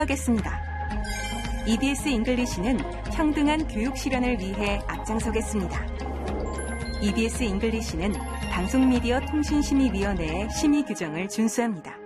하겠습니다. EBS 잉글리시는 평등한 교육 실현을 위해 앞장서겠습니다. EBS 잉글리시는 방송미디어 통신심의위원회의 심의 규정을 준수합니다.